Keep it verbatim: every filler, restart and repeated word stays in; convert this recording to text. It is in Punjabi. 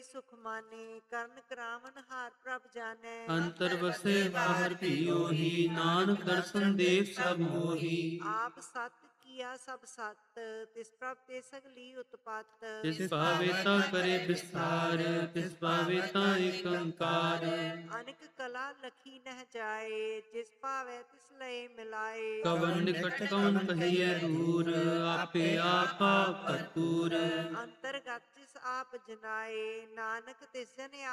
ਸੁਖ ਮਾਨੇ, ਕਰਨ ਕਰਾਵਨ ਹਾਰ ਪ੍ਰਭ ਜਾਣੈ। ਅੰਤਰ ਵਸੇ ਬਾਹਰ ਵੀ ਉਹੀ, ਨਾਨਕ ਦਰਸ਼ਨ ਦੇਖ ਸਭ ਮੋਹੀ। ਆਪ ਸਤ ਕੀਆ ਸਭ ਸਤ, ਤਿਸ ਪ੍ਰਭ ਤੇ ਸਗਲੀ ਉਤਪਤ। ਤਿਸ ਭਾਵੇ ਤਾਂ ਕਰੇ ਵਿਸਥਾਰ, ਤਿਸ ਭਾਵੇ ਤਾਂ ਏਕ ਓੰਕਾਰ। ਅਨਕ ਕਲਾ ਲਖੀ ਨਹਿ ਜਾਏ, ਜਿਸ ਭਾਵੈ ਤਿਸ ਲਏ ਮਿਲਾਏ। ਕਵਨ ਨਿਕਟ ਕਵਨ ਕਹੀਐ ਦੂਰ, ਆਪੇ ਆਪ ਆਪ ਭਰਪੂਰ। ਅੰਤਰਗਤ ਤਿਸ ਆਪ ਜਨਾਏ, ਨਾਨਕ ਤਿਸ ਜਨ